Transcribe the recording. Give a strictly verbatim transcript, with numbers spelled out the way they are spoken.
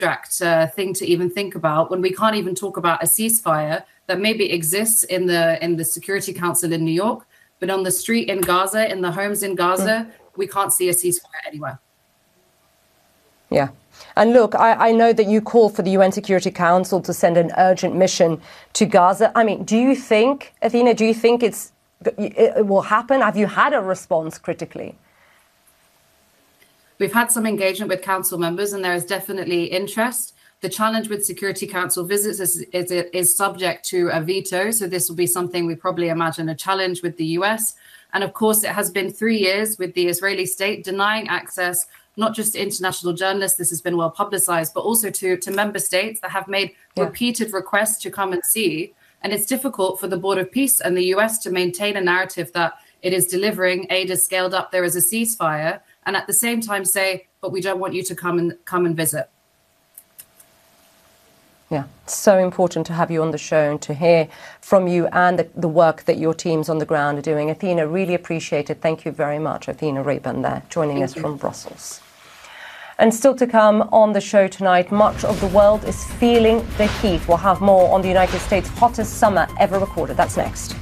abstract uh, thing to even think about when we can't even talk about a ceasefire that maybe exists in the in the Security Council in New York, but on the street in Gaza, in the homes in Gaza, mm. we can't see a ceasefire anywhere. Yeah. And look, I, I know that you call for the U N Security Council to send an urgent mission to Gaza. I mean, do you think, Athena, do you think it's it will happen? Have you had a response critically? We've had some engagement with council members, and there is definitely interest. The challenge with Security Council visits is, is, is subject to a veto. So this will be something we probably imagine a challenge with the U S. And of course, it has been three years with the Israeli state denying access, not just to international journalists, this has been well publicized, but also to, to member states that have made yeah. repeated requests to come and see. And it's difficult for the Board of Peace and the U S to maintain a narrative that it is delivering, aid is scaled up, there is a ceasefire, and at the same time say, but we don't want you to come and come and visit. Yeah, so important to have you on the show and to hear from you and the, the work that your teams on the ground are doing. Athena, really appreciate it. Thank you very much. Athena Rayburn there, joining Thank us you. from Brussels. And still to come on the show tonight, much of the world is feeling the heat. We'll have more on the United States' hottest summer ever recorded. That's next.